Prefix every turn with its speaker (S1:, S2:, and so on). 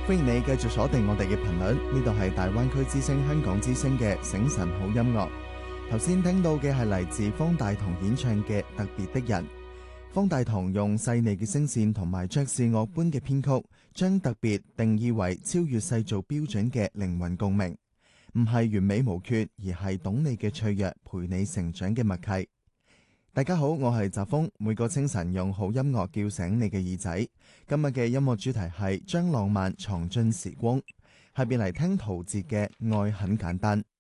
S1: 歡迎你繼續鎖定我哋嘅頻率，呢度係大灣區之聲香港之聲嘅醒晨好音樂。頭先聽到嘅係嚟自方大同演唱嘅特別的人。方大同用細膩嘅聲線同埋爵士樂般嘅編曲，將特別定義為超越世俗標準嘅靈魂共鳴，唔係完美無缺，而係懂你嘅脆弱，陪你成長嘅默契。大家好，我係澤峰，每個清晨用好音樂叫醒你嘅耳仔。今日嘅音樂主題係將浪漫藏進時光，下邊嚟聽陶喆嘅愛很簡單。